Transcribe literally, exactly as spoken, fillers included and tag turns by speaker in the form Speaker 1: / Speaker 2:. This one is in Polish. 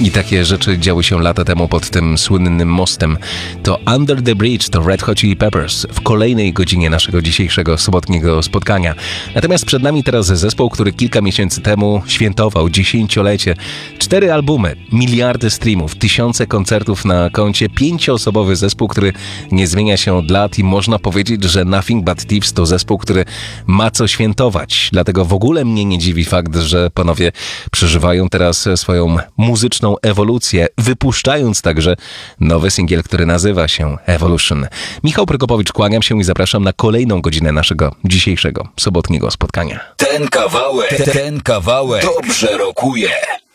Speaker 1: i takie rzeczy działy się lata temu pod tym słynnym mostem. To Under the Bridge, to Red Hot Chili Peppers w kolejnej godzinie naszego dzisiejszego sobotniego spotkania. Natomiast przed nami teraz zespół, który kilka miesięcy temu świętował dziesięciolecie. Cztery albumy, miliardy streamów, tysiące koncertów na koncie, pięcioosobowy zespół, który nie zmienia się od lat i można powiedzieć, że Nothing But Thieves to zespół, który ma co świętować. Dlatego w ogóle mnie nie dziwi fakt, że panowie przeżywają teraz swoją muzyczną ewolucję, wypuszczając także nowy singiel, który nazywa się Evolution. Michał Prokopowicz, kłaniam się i zapraszam na kolejną godzinę naszego dzisiejszego sobotniego spotkania.
Speaker 2: Ten kawałek, ten kawałek dobrze rokuje.